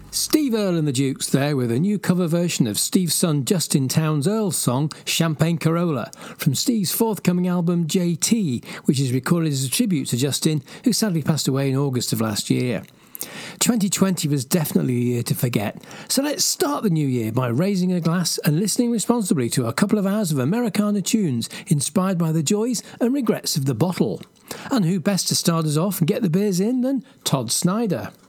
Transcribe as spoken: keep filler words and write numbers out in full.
Steve Earle and the Dukes there with a new cover version of Steve's son Justin Townes Earle's song Champagne Corolla from Steve's forthcoming album J T, which is recorded as a tribute to Justin, who sadly passed away in August of last year. twenty twenty was definitely a year to forget, so let's start the new year by raising a glass and listening responsibly to a couple of hours of Americana tunes inspired by the joys and regrets of the bottle. And who best to start us off and get the beers in than Todd Snyder?